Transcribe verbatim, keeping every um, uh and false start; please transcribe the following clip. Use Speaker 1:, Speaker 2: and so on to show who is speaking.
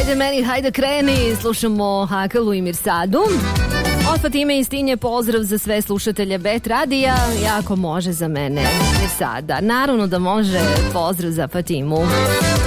Speaker 1: Hajde meni, hajde kreni, slušamo Hakalu i Mirsadu. Od Fatime iz Tinje pozdrav za sve slušatelje Bet radija, jako može za mene Mirsada. Naravno da može, pozdrav za Fatimu.